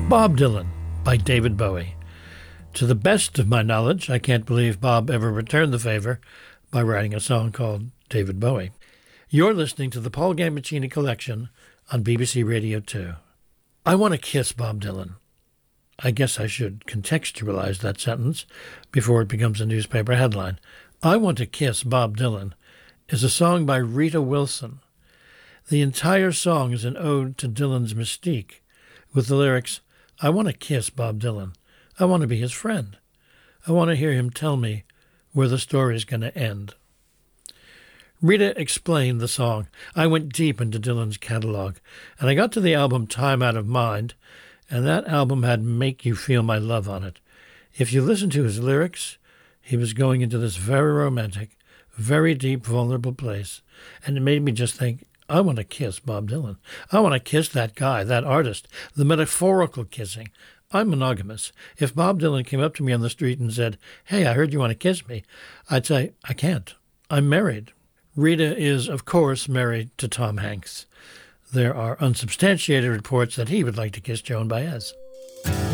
Bob Dylan by David Bowie. To the best of my knowledge, I can't believe Bob ever returned the favor by writing a song called David Bowie. You're listening to the Paul Gambaccini Collection on BBC Radio 2. I want to kiss Bob Dylan. I guess I should contextualize that sentence before it becomes a newspaper headline. I Want to Kiss Bob Dylan is a song by Rita Wilson. The entire song is an ode to Dylan's mystique, with the lyrics, I want to kiss Bob Dylan. I want to be his friend. I want to hear him tell me where the story's going to end. Rita explained the song. I went deep into Dylan's catalog, and I got to the album Time Out of Mind, and that album had Make You Feel My Love on it. If you listen to his lyrics, he was going into this very romantic, very deep, vulnerable place, and it made me just think, I want to kiss Bob Dylan. I want to kiss that guy, that artist, the metaphorical kissing. I'm monogamous. If Bob Dylan came up to me on the street and said, hey, I heard you want to kiss me, I'd say, I can't. I'm married. Rita is, of course, married to Tom Hanks. There are unsubstantiated reports that he would like to kiss Joan Baez.